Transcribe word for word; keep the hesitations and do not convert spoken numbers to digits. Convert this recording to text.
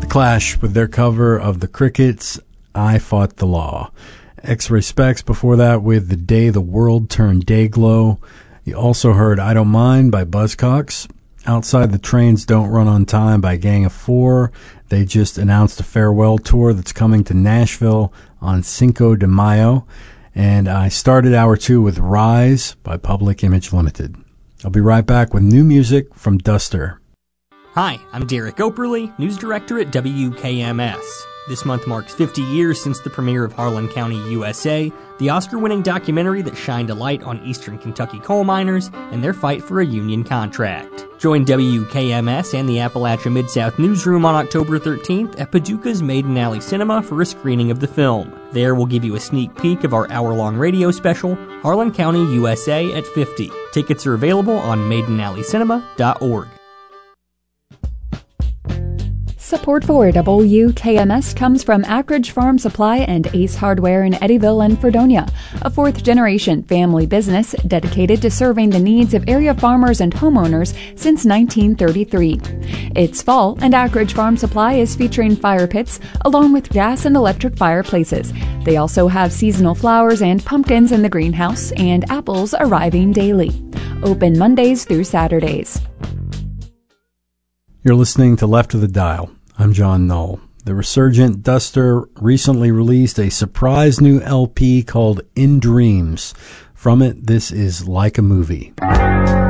Clash with their cover of the Crickets' I Fought the Law. X-Ray Specs before that with The Day the World Turned Dayglow. You also heard I Don't Mind by Buzzcocks. Outside the Trains Don't Run on Time by Gang of Four. They just announced a farewell tour that's coming to Nashville on Cinco de Mayo. And I started hour two with Rise by Public Image Limited. I'll be right back with new music from Duster. Hi, I'm Derek Operly, news director at W K M S. This month marks fifty years since the premiere of Harlan County, U S A, the Oscar-winning documentary that shined a light on eastern Kentucky coal miners and their fight for a union contract. Join W K M S and the Appalachia Mid-South Newsroom on October thirteenth at Paducah's Maiden Alley Cinema for a screening of the film. There we'll give you a sneak peek of our hour-long radio special, Harlan County, U S A at fifty. Tickets are available on maiden alley cinema dot org. Support for W K M S comes from Ackridge Farm Supply and Ace Hardware in Eddyville and Fredonia, a fourth-generation family business dedicated to serving the needs of area farmers and homeowners since nineteen thirty-three. It's fall, and Ackridge Farm Supply is featuring fire pits along with gas and electric fireplaces. They also have seasonal flowers and pumpkins in the greenhouse and apples arriving daily. Open Mondays through Saturdays. You're listening to Left of the Dial. I'm John Knoll. The resurgent Duster recently released a surprise new L P called In Dreams. From it, this is Like a Movie.